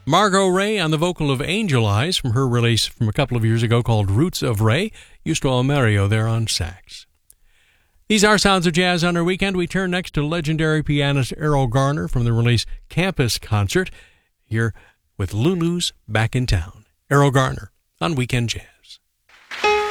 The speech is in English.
Margot Ray on the vocal of Angel Eyes from her release from a couple of years ago called Roots of Ray. Eusto Mario there on sax. These are Sounds of Jazz on our weekend. We turn next to legendary pianist Errol Garner from the release Campus Concert, here with Lulu's Back in Town. Errol Garner on Weekend Jazz.